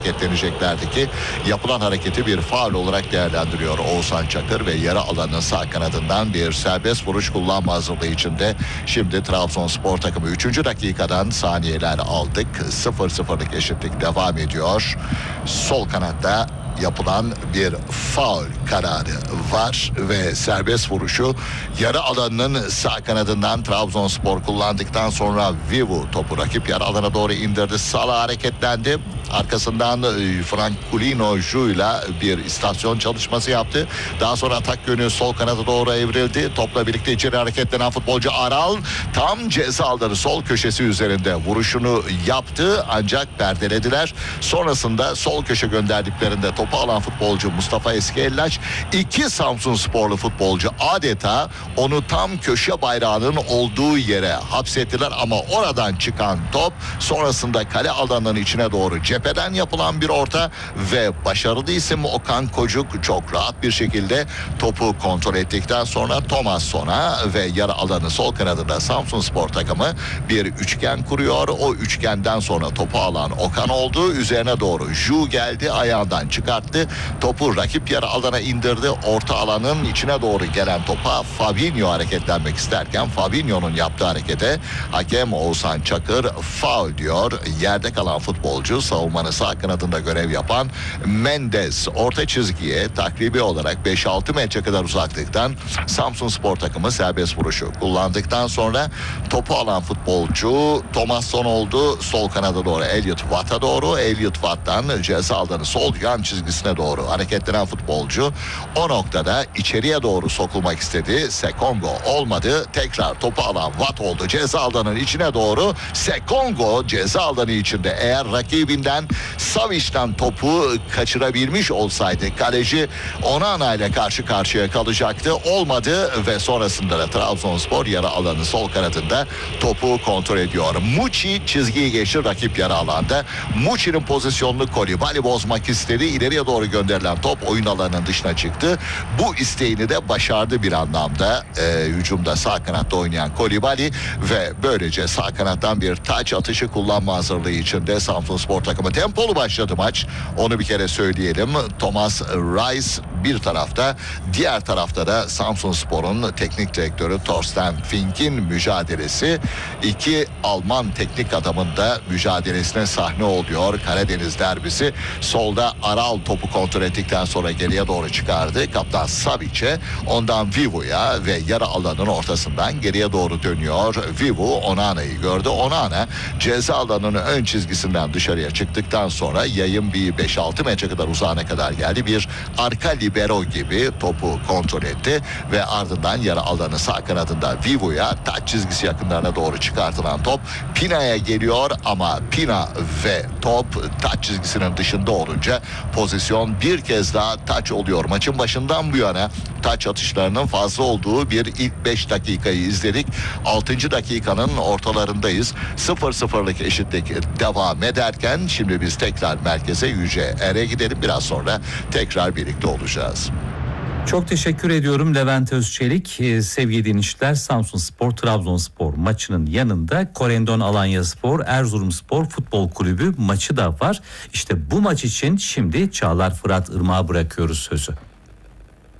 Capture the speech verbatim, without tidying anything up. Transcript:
hareketleneceklerdi ki yapılan hareketi bir faul olarak değerlendiriyor Oğuzhan Çakır ve yarı alanın sağ kanadından bir serbest vuruş kullanma hazırlığı içinde. Şimdi Trabzonspor takımı üçüncü dakikadan saniyeler aldık. sıfır sıfırlık eşitlik devam ediyor. Sol kanatta yapılan bir faul kararı var ve serbest vuruşu yarı alanının sağ kanadından Trabzonspor kullandıktan sonra Vivu topu rakip yarı alana doğru indirdi. Salah hareketlendi. Arkasından Franculino Ju'yla bir istasyon çalışması yaptı. Daha sonra atak yönü sol kanada doğru evrildi. Topla birlikte içeri hareketlenen futbolcu Aral tam ceza alanı sol köşesi üzerinde vuruşunu yaptı ancak perdelediler. Sonrasında sol köşe gönderdiklerinde topu alan futbolcu Mustafa Eskiellaç, iki Samsunsporlu futbolcu adeta onu tam köşe bayrağının olduğu yere hapsettiler ama oradan çıkan top sonrasında kale alanının içine doğru cepheden yapılan bir orta ve başarılı isim Okan Kocuk çok rahat bir şekilde topu kontrol ettikten sonra Thomasson'a ve yarı alanı sol kanadında Samsunspor takımı bir üçgen kuruyor. O üçgenden sonra topu alan Okan oldu. Üzerine doğru Ju geldi, ayağından çıkarttı. Topu rakip yarı alana indirdi. Orta alanın içine doğru gelen topa Fabinho hareketlenmek isterken Fabinho'nun yaptığı harekete hakem Oğuzhan Çakır faul diyor. Yerde kalan futbolcu savunmanın sağ kanadında görev yapan Mendes orta çizgiye takribi olarak beş altı metre kadar uzaklıktan Samsunspor takımı serbest vuruşu kullandıktan sonra topu alan futbolcu Thomasson oldu. Sol kanada doğru Elliot Watt'a doğru. Elliot Watt'tan ceza alanı sol yan çizgisine doğru hareketlenen futbolcu o noktada içeriye doğru sokulmak istedi. Sekongo olmadı. Tekrar topu alan Watt oldu. Ceza alanının içine doğru Sekongo ceza alanı içinde eğer rakibinden Savic'ten topu kaçırabilmiş olsaydı kaleci Onana ile karşı karşıya kalacaktı. Olmadı ve sonrasında da Trabzonspor yarı alanı sol kanadında topu kontrol ediyor. Muçi çizgiyi geçti rakip yarı alanda. Muçi'nin pozisyonunu Kolibali bozmak istedi. İleriye doğru gönderilen top oyun alanının dışına çıktı. Bu isteğini de başardı bir anlamda. E, hücumda sağ kanatta oynayan Kolibali ve böylece sağ kanattan bir taç atışı kullanma hazırlığı içinde Samsunspor takımı tempolu başladı maç. Onu bir kere söyleyelim. Thomas Reis bir tarafta, diğer tarafta da Samsunspor'un teknik direktörü Thorsten Fink'in mücadelesi. İki Alman teknik adamın da mücadelesine sahne oluyor. Karadeniz derbisi. Solda Aral topu kontrol ettikten sonra geriye doğru çıkardı. Kaptan Savic'e, ondan Vivu'ya ve yarı alanın ortasından geriye doğru dönüyor. Vivu Onana'yı gördü. Onana ceza alanının ön çizgisinden dışarıya çıktıktan sonra yayın bir beş altı metre kadar uzağına kadar geldi. Bir arka libero gibi topu kontrol etti ve ardından yarı alanı sağ kanadında Vivu'ya taç çizgisi yakınlarına doğru çıkartılan top Pina'ya geliyor ama Pina ve top taç çizgisinin dışında olunca pozisyon bir kez daha taç oluyor. Maçın başından bu yana taç atışlarının fazla olduğu bir ilk beş dakikayı izledik. altıncı dakikanın ortalarındayız. sıfır sıfırlık eşitlik devam ederken şimdi biz tekrar merkeze Yüce Er'e gidelim. Biraz sonra tekrar birlikte olacağız. Çok teşekkür ediyorum Levent Özçelik. Ee, sevgili dinleyiciler, Samsunspor Trabzonspor maçının yanında Korendon Alanyaspor Erzurumspor Futbol Kulübü maçı da var. İşte bu maç için şimdi Çağlar Fırat Irmak'a bırakıyoruz sözü.